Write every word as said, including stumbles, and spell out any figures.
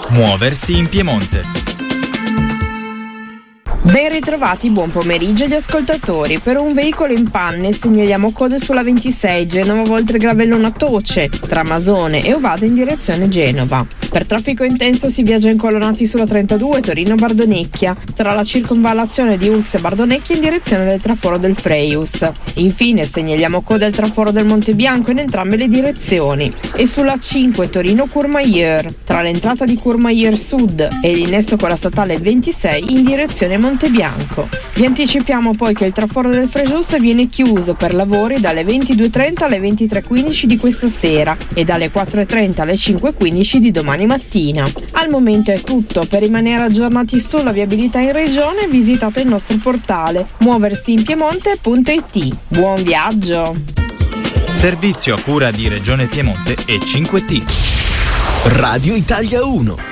Muoversi in Piemonte. Ben ritrovati, buon pomeriggio agli ascoltatori. Per un veicolo in panne segnaliamo code sulla ventisei Genova Voltregavello Toce tra Masone e Ovada in direzione Genova. Per traffico intenso si viaggia incolonnati sulla trentadue Torino Bardonecchia tra la circonvallazione di Urx e Bardonecchia in direzione del traforo del Freius. Infine segnaliamo code al traforo del Monte Bianco in entrambe le direzioni e sulla cinque Torino Courmayeur tra l'entrata di Courmayeur Sud e l'innesto con la statale ventisei in direzione Monte Bianco. Vi anticipiamo poi che il traforo del Frejus viene chiuso per lavori dalle ventidue e trenta alle ventitré e quindici di questa sera e dalle quattro e trenta alle cinque e quindici di domani mattina. Al momento è tutto. Per rimanere aggiornati sulla viabilità in regione visitate il nostro portale muoversi in piemonte punto it. Buon viaggio! Servizio a cura di Regione Piemonte e cinque T. Radio Italia uno.